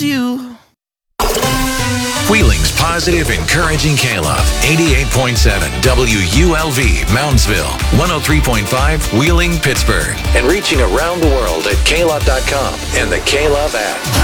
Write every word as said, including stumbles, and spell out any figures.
you. Wheeling's positive, encouraging K-Love. eighty-eight point seven W U L V, Moundsville. one oh three point five, Wheeling, Pittsburgh. And reaching around the world at K Love dot com and the K-Love app.